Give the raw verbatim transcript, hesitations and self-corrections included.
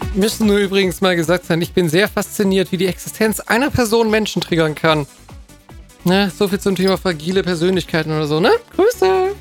Müssen nur übrigens mal gesagt sein, ich bin sehr fasziniert, wie die Existenz einer Person Menschen triggern kann. Ne, so viel zum Thema fragile Persönlichkeiten oder so, ne? Grüße!